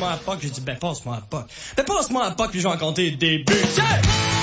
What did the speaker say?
passe-moi la POC. J'ai dit, ben, passe-moi la POC. Ben, passe-moi la POC, puis je vais en compter le début. Tiens!